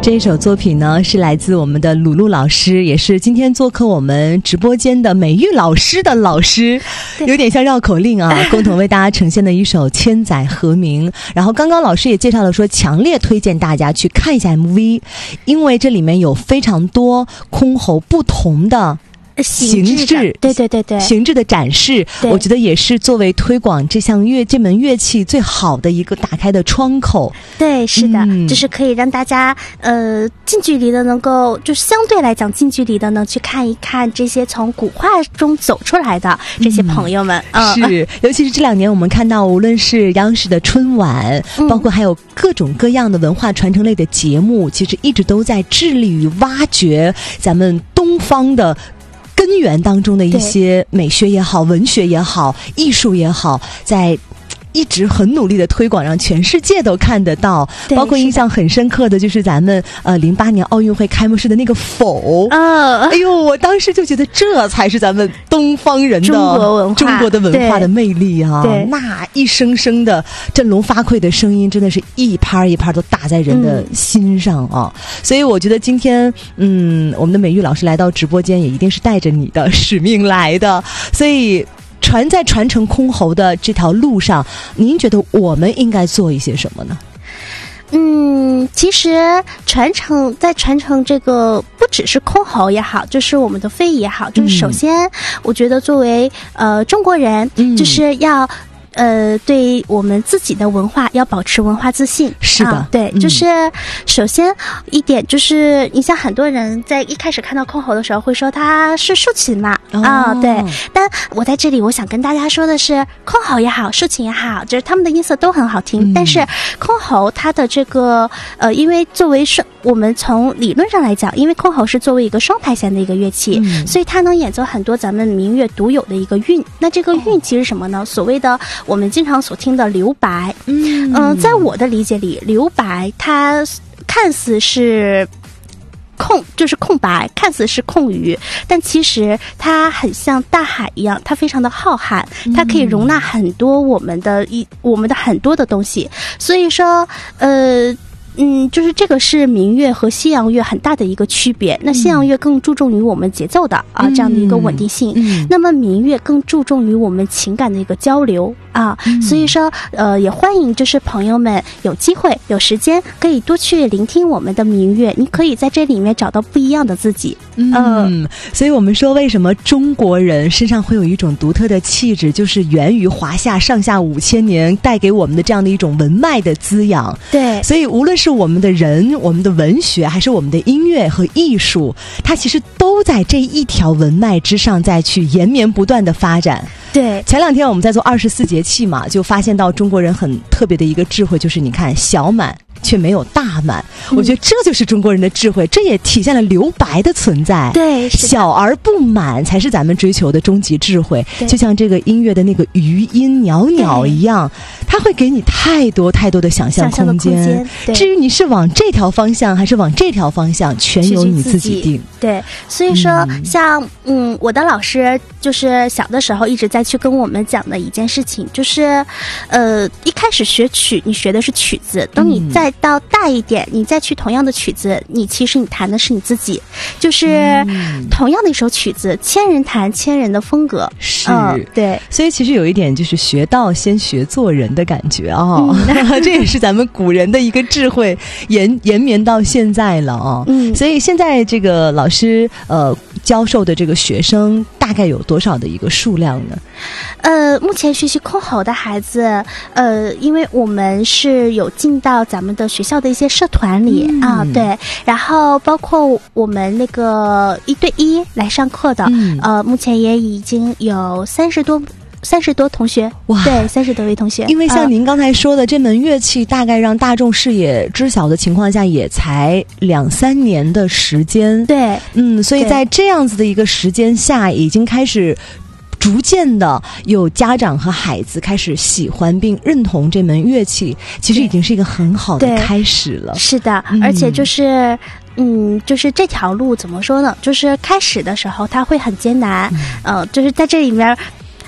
这一首作品呢是来自我们的鲁鲁老师，也是今天做客我们直播间的美玉老师的老师，有点像绕口令啊，共同为大家呈现的一首千载和鸣。然后刚刚老师也介绍了说，强烈推荐大家去看一下 MV， 因为这里面有非常多箜篌不同的形制， 对， 形制的展示，我觉得也是作为推广这门乐器最好的一个打开的窗口。 对，是的，就是可以让大家近距离的能够，就是相对来讲近距离的能去看一看这些从古画中走出来的这些朋友们。 是，尤其是这2年我们看到，无论是央视的春晚，包括还有各种各样的文化传承类的节目，其实一直都在致力于挖掘咱们东方的根源当中的一些美学也好，文学也好，艺术也好，在一直很努力的推广，让全世界都看得到。包括印象很深刻的就是咱们08年奥运会开幕式的那个否，哎呦，我当时就觉得这才是咱们东方人的中国的文化的魅力啊！那一声声的振聋发聩的声音，真的是一拍一拍都打在人的心上啊！所以我觉得今天我们的美玉老师来到直播间，也一定是带着你的使命来的，所以在传承箜篌的这条路上，您觉得我们应该做一些什么呢？ 其实传承这个不只是箜篌也好，就是我们的非遗也好，就是首先我觉得作为中国人，就是要对我们自己的文化要保持文化自信。 是的， 对，就是首先一点就是，你像很多人在一开始看到箜篌的时候会说它是竖琴嘛，对。但我在这里我想跟大家说的是，箜篌也好，竖琴也好，就是他们的音色都很好听。但是箜篌它的这个因为作为我们从理论上来讲，因为箜篌是作为一个双拍弦的一个乐器，所以它能演奏很多咱们民乐独有的一个韵。那这个韵其实什么呢？所谓的我们经常所听的留白。在我的理解里，留白它看似是就是空白，看似是空余，但其实它很像大海一样，它非常的浩瀚，它可以容纳很多我们的很多的东西。所以说就是这个是民乐和西洋乐很大的一个区别。那西洋乐更注重于我们节奏的这样的一个稳定性，那么民乐更注重于我们情感的一个交流所以说也欢迎就是朋友们有机会有时间可以多去聆听我们的民乐，你可以在这里面找到不一样的自己。 所以我们说为什么中国人身上会有一种独特的气质，就是源于华夏上下5000年带给我们的这样的一种文脉的滋养。 对， 所以无论是我们的人，我们的文学，还是我们的音乐和艺术，它其实都在这一条文脉之上再去延绵不断的发展。 对， 前2天我们在做24节气嘛，就发现到中国人很特别的一个智慧，就是你看小满却没有大满，我觉得这就是中国人的智慧，这也体现了留白的存在。 对， 小而不满才是咱们追求的终极智慧。就像这个音乐的那个余音袅袅一样，它会给你太多太多的想象空间。至于你是往这条方向还是往这条方向，全由你自己定。 对，所以说像我的老师就是小的时候一直在去跟我们讲的一件事情，就是一开始学曲你学的是曲子，等你再到大一点，你再去同样的曲子，其实你弹的是你自己，就是同样的一首曲子，千人弹千人的风格。 是， 对， 所以其实有一点就是学道先学做人的感觉这也是咱们古人的一个智慧延绵到现在了所以现在这个老师教授的这个学生大概有多少的一个数量呢？ 目前学习箜篌的孩子，因为我们是有进到咱们的学校的一些社团里对，然后包括我们那个1对1来上课的，目前也已经有30多同学。哇，对 ，30 多位同学。 因为像您刚才说的，这门乐器大概让大众视野知晓的情况下，也才2-3年的时间。 对， 所以在这样子的一个时间下，已经开始逐渐的有家长和孩子开始喜欢并认同这门乐器，其实已经是一个很好的开始了。 是的，而且就是就是这条路怎么说呢，就是开始的时候它会很艰难，就是在这里面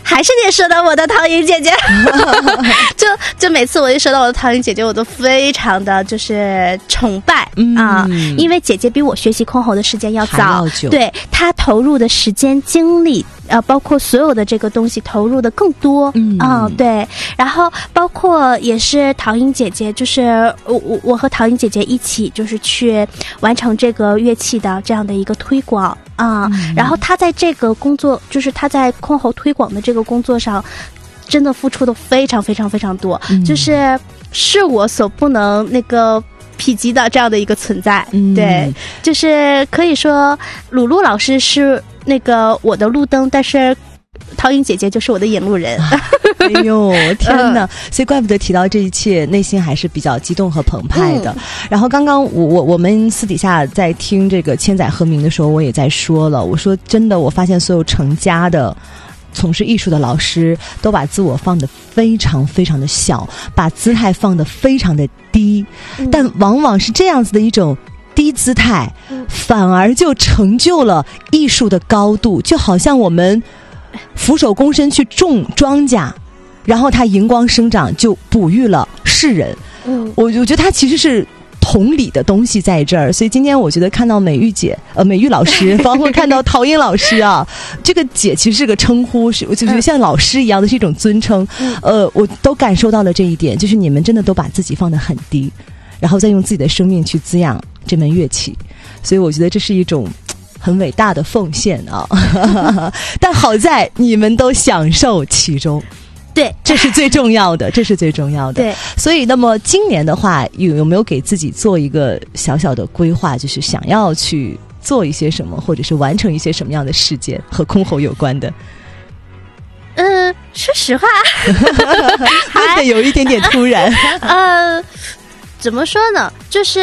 还是得说到我的陶莹姐姐，就每次我一说到我的陶莹姐姐，我都非常的就是崇拜啊，因为姐姐比我学习箜篌的时间要早，对，她投入的时间精力包括所有的这个东西投入的更多，对，然后包括也是陶莹姐姐，就是我和陶莹姐姐一起就是去完成这个乐器的这样的一个推广然后她在这个工作，就是她在箜篌推广的这个工作上，真的付出的非常非常非常多，是我所不能那个匹及的这样的一个存在，对，就是可以说鲁路老师是那个我的路灯，但是陶莹姐姐就是我的引路人。 哎呦天哪，所以怪不得提到这一切内心还是比较激动和澎湃的。然后刚刚我们私底下在听这个千载和鸣的时候，我也在说了，我说真的，我发现所有成家的从事艺术的老师都把自我放得非常非常的小，把姿态放得非常的低，但往往是这样子的一种低姿态反而就成就了艺术的高度。就好像我们俯首躬身去种庄稼，然后它荧光生长，就哺育了世人。我觉得它其实是同理的东西在这儿。所以今天我觉得看到美玉老师包括看到陶莹老师啊，这个姐其实是个称呼，是我就觉得像老师一样的，是一种尊称。我都感受到了这一点，就是你们真的都把自己放得很低，然后再用自己的生命去滋养这门乐器。所以我觉得这是一种很伟大的奉献啊。但好在你们都享受其中，对，这是最重要的，这是最重要的。对，所以那么今年的话，有没有给自己做一个小小的规划，就是想要去做一些什么，或者是完成一些什么样的事件和箜篌有关的？ 说实话， 问的有一点点突然。 怎么说呢？就是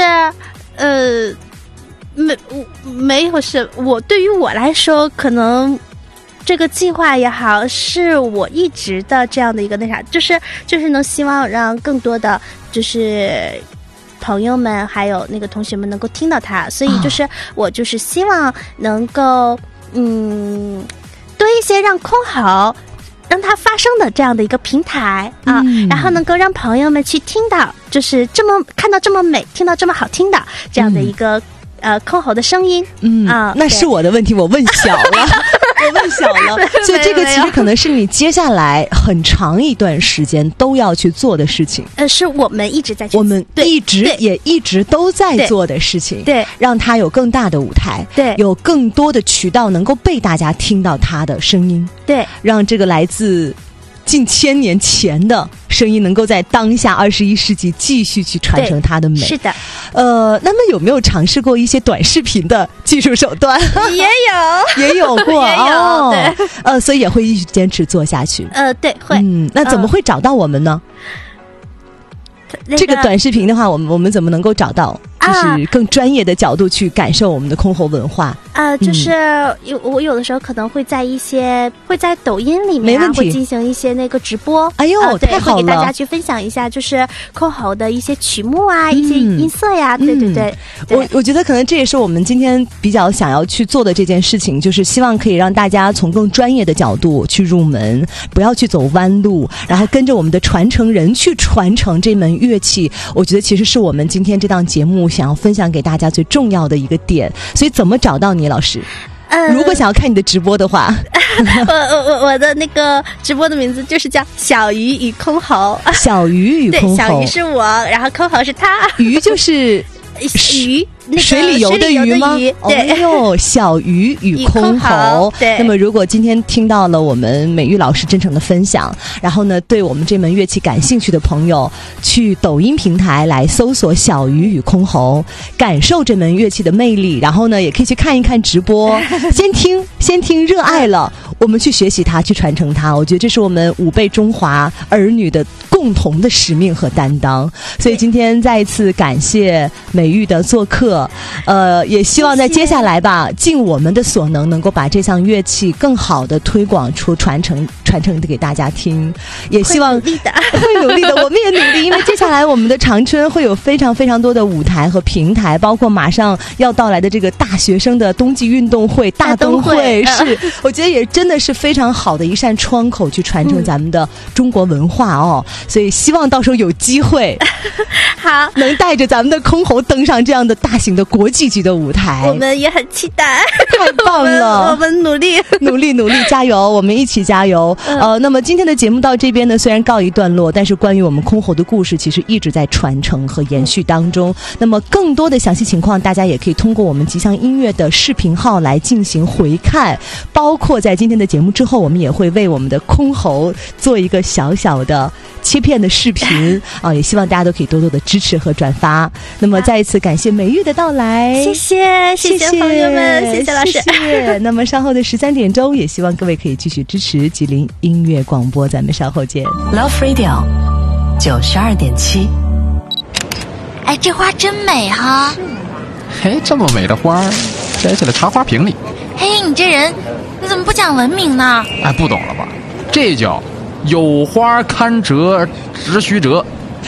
没有是我对于我来说，可能这个计划也好，是我一直的这样的一个那啥，就是能希望让更多的就是朋友们还有那个同学们能够听到它，所以就是我就是希望能够多一些让箜篌让它发声的这样的一个平台啊，然后能够让朋友们去听到，就是这么看到这么美，听到这么好听的这样的一个箜篌的声音。那是我的问题，我问小了。我问小了，所以这个其实可能是你接下来很长一段时间都要去做的事情。是我们一直在去，我们一直都在做的事情。对，让它有更大的舞台，对，有更多的渠道能够被大家听到它的声音。对，让这个来自近1000年前的声音能够在当下21世纪继续去传承它的美。是的。那么有没有尝试过一些短视频的技术手段？也有过。也有。对。所以也会一直坚持做下去。对，会。那怎么会找到我们呢？这个短视频的话，我们怎么能够找到就是更专业的角度去感受我们的箜篌文化？就是我有的时候可能会在抖音里面会进行一些那个直播。哎呦，太好了！会给大家去分享一下，就是箜篌的一些曲目啊，一些音色呀。对。我觉得可能这也是我们今天比较想要去做的这件事情，就是希望可以让大家从更专业的角度去入门，不要去走弯路，然后跟着我们的传承人去传承这门乐器。我觉得其实是我们今天这档节目想要分享给大家最重要的一个点。所以怎么找到你，老师？如果想要看你的直播的话，我的那个直播的名字就是叫小鱼与箜篌。小鱼与箜篌，对，小鱼是我，然后箜篌是他。鱼就是鱼，那个水里游的鱼吗？对，小鱼与箜篌。对。那么如果今天听到了我们美玉老师真诚的分享，然后呢，对我们这门乐器感兴趣的朋友，去抖音平台来搜索小鱼与箜篌，感受这门乐器的魅力，然后呢，也可以去看一看直播，先听热爱了，我们去学习它，去传承它。我觉得这是我们5辈中华儿女的共同的使命和担当。所以今天再一次感谢美玉的做客，也希望在接下来吧，尽我们的所能够把这项乐器更好的推广出传承的给大家听。也希望会努力的，我们也努力，因为接下来我们的长春会有非常非常多的舞台和平台，包括马上要到来的这个大学生的冬季运动会大灯会，是我觉得也真的是非常好的一扇窗口，去传承咱们的中国文化哦。所以希望到时候有机会， 好， 能带着咱们的箜篌登上这样的大型的国际级的舞台。 我们也很期待， 太棒了， 我们努力， 努力，加油，我们一起加油。那么今天的节目到这边呢，虽然告一段落，但是关于我们箜篌的故事，其实一直在传承和延续当中。那么更多的详细情况，大家也可以通过我们吉祥音乐的视频号来进行回看，包括在今天的节目之后，我们也会为我们的箜篌做一个小小的切片的视频啊，也希望大家都可以多多的支持和转发。那么再一次感谢美玉的到来， 谢谢朋友们，谢谢老师。 谢谢。那么稍后的13点钟，也希望各位可以继续支持吉林音乐广播，咱们稍后见。 Love Radio 92.7。 哎，这花真美哈！ 嘿，这么美的花摘下来插花瓶里。 嘿，你这人，你怎么不讲文明呢？ 哎，不懂了吧？这叫有花堪折直须折。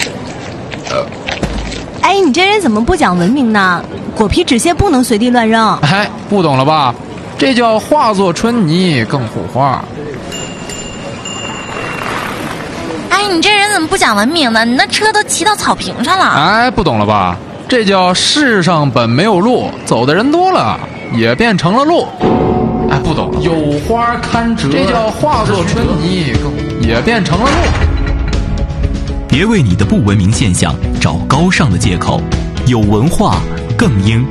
哎，你这人怎么不讲文明呢？果皮纸屑不能随地乱扔。 哎，不懂了吧？这叫化作春泥更护花。 哎，你这人怎么不讲文明呢？你那车都骑到草坪上了。 哎，不懂了吧？这叫世上本没有路，走的人多了，也变成了路。哎，不懂了。有花堪折，这叫化作春泥也变成了路。 别为你的不文明现象找高尚的借口，有文化更应